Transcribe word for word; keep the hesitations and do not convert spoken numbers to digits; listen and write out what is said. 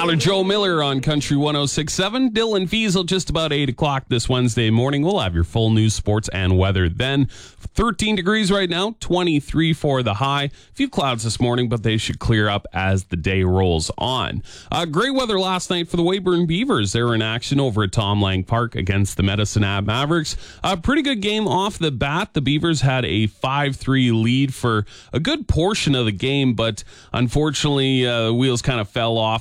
Tyler Joe Miller on Country one oh six point seven. Dylan Fiesel just about eight o'clock this Wednesday morning. We'll have your full news, sports, and weather then. thirteen degrees right now, twenty-three for the high. A few clouds this morning, but they should clear up as the day rolls on. Uh, great weather last night for the Weyburn Beavers. They were in action over at Tom Lang Park against the Medicine Ave Mavericks. A pretty good game off the bat. The Beavers had a five three lead for a good portion of the game, but unfortunately, uh, the wheels kind of fell off